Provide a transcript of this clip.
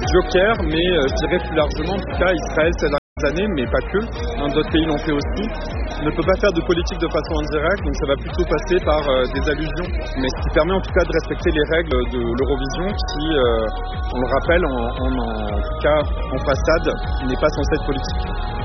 joker, mais je dirais plus largement, en tout cas, Israël ces dernières années, mais pas que, d'autres pays l'ont fait aussi, ne peut pas faire de politique de façon indirecte, donc ça va plutôt passer par des allusions, mais ce qui permet en tout cas de respecter les règles de l'Eurovision qui, on le rappelle, en tout cas en façade, n'est pas censée être politique.